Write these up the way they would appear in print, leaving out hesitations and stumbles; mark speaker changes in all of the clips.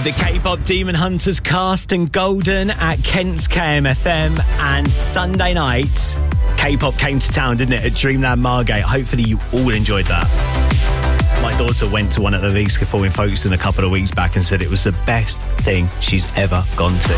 Speaker 1: The K-pop Demon Hunters cast and Golden at Kent's KMFM, and Sunday night K-pop came to town, didn't it, at Dreamland Margate. Hopefully you all enjoyed that. My daughter went to one at the Vixka Falling Folkestone a couple of weeks back and said it was the best thing she's ever gone to.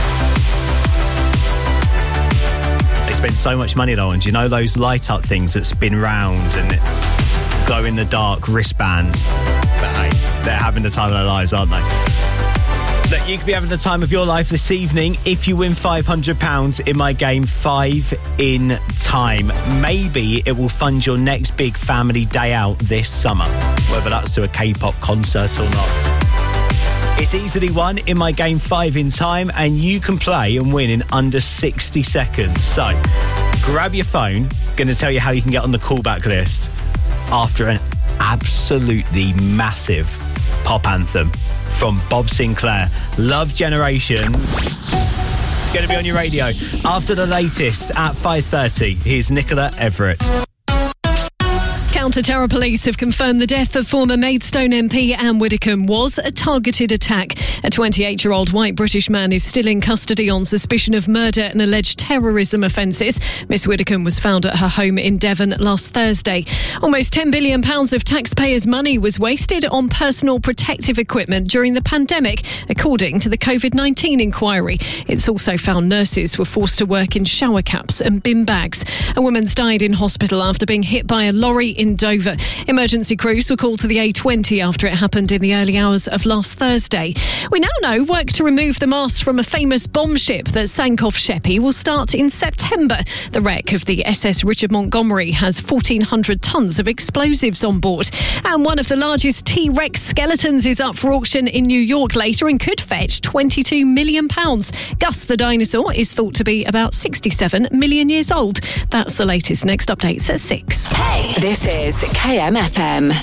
Speaker 1: They spend so much money though on, do you know those light up things that spin round and glow in the dark wristbands? But hey, they're having the time of their lives, aren't they? Look, you could be having the time of your life this evening if you win £500 in my game 5 in Time. Maybe it will fund your next big family day out this summer, whether that's to a K-pop concert or not. It's easily won in my game 5 in Time, and you can play and win in under 60 seconds. So, grab your phone. Going to tell you how you can get on the callback list after an absolutely massive pop anthem from Bob Sinclair. Love Generation. Going to be on your radio after the latest at 5:30. Here's Nicola Everett.
Speaker 2: Counter-terror police have confirmed the death of former Maidstone MP Anne Widdecombe was a targeted attack. A 28-year-old white British man is still in custody on suspicion of murder and alleged terrorism offences. Miss Widdecombe was found at her home in Devon last Thursday. Almost £10 billion of taxpayers' money was wasted on personal protective equipment during the pandemic, according to the COVID-19 inquiry. It's also found nurses were forced to work in shower caps and bin bags. A woman's died in hospital after being hit by a lorry in Dover. Emergency crews were called to the A20 after it happened in the early hours of last Thursday. We now know work to remove the mast from a famous bomb ship that sank off Sheppey will start in September. The wreck of the SS Richard Montgomery has 1,400 tonnes of explosives on board. And one of the largest T-Rex skeletons is up for auction in New York later and could fetch £22 million. Gus the dinosaur is thought to be about 67 million years old. That's the latest. Next updates at 6.
Speaker 3: Hey, this is KMFM.